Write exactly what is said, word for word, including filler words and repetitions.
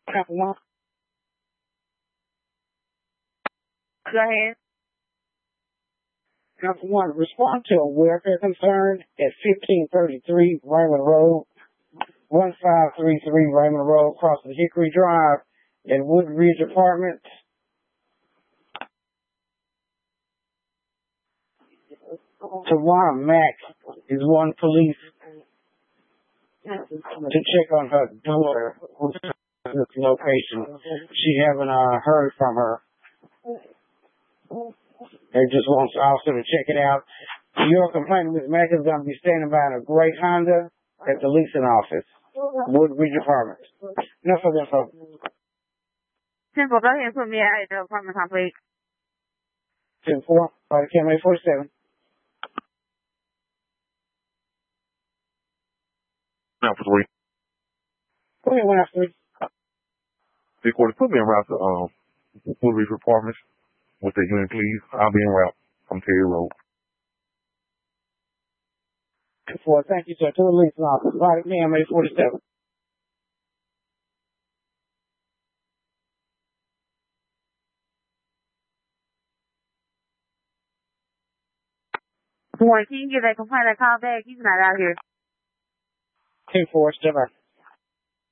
Go ahead. Number one, respond to a welfare concern at fifteen thirty-three Raymond Road, one five three three Raymond Road, across the Hickory Drive in Woodridge Apartments. Tawana Mack is one police to check on her daughter at this location. She haven't uh, heard from her. They just wants also to check it out. Your complaint, Miz Mack, is going to be standing by in a gray Honda at the leasing office, Woodridge Apartments. Enough of that, folks. Simple, go ahead and put me at the apartment complex. ten four, by the Cam eight forty-seven. Now for three. Go ahead, one after three. Three quarters, put me in route to um, Woodridge Apartments with the unit, please. I'll be en route from Terry Road. ten four, thank you, sir. To the leasing office, by the Cam eight forty-seven. Boy, can you give that complaint a call back? He's not out here. ten four, step by.